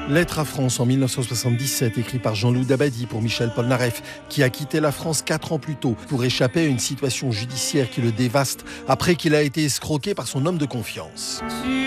Lettre à France en 1977, écrit par Jean-Loup Dabadi pour Michel Polnareff, qui a quitté la France 4 ans plus tôt pour échapper à une situation judiciaire qui le dévaste après qu'il a été escroqué par son homme de confiance.